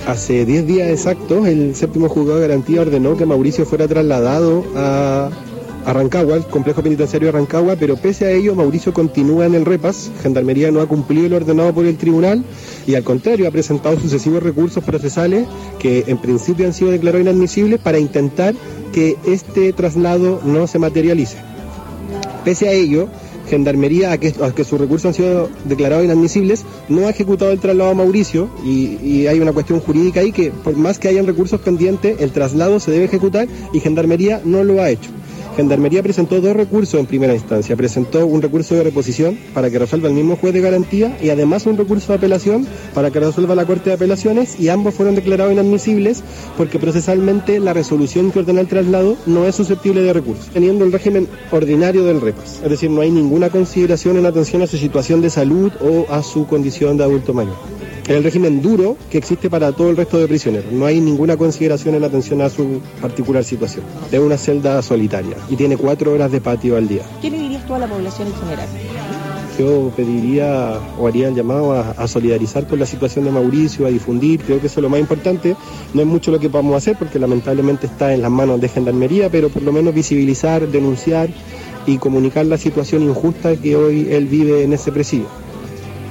Hace 10 días exactos, el séptimo juzgado de garantía ordenó que Mauricio fuera trasladado a Rancagua, el complejo penitenciario de Rancagua, pero pese a ello Mauricio continúa en el repas. Gendarmería no ha cumplido lo ordenado por el tribunal y al contrario ha presentado sucesivos recursos procesales que en principio han sido declarados inadmisibles para intentar que este traslado no se materialice. Pese a ello, Gendarmería, a que sus recursos han sido declarados inadmisibles, no ha ejecutado el traslado a Mauricio y hay una cuestión jurídica ahí que por más que hayan recursos pendientes, el traslado se debe ejecutar y Gendarmería no lo ha hecho. Gendarmería presentó 2 recursos en primera instancia. Presentó un recurso de reposición para que resuelva el mismo juez de garantía y además un recurso de apelación para que resuelva la Corte de Apelaciones, y ambos fueron declarados inadmisibles porque procesalmente la resolución que ordena el traslado no es susceptible de recurso, teniendo el régimen ordinario del repas. Es decir, no hay ninguna consideración en atención a su situación de salud o a su condición de adulto mayor. Es el régimen duro que existe para todo el resto de prisioneros. No hay ninguna consideración en atención a su particular situación. Es una celda solitaria y tiene 4 horas de patio al día. ¿Qué le dirías tú a la población en general? Yo pediría o haría el llamado a solidarizar con la situación de Mauricio, a difundir. Creo que eso es lo más importante. No es mucho lo que podamos hacer porque lamentablemente está en las manos de Gendarmería, pero por lo menos visibilizar, denunciar y comunicar la situación injusta que hoy él vive en ese presidio.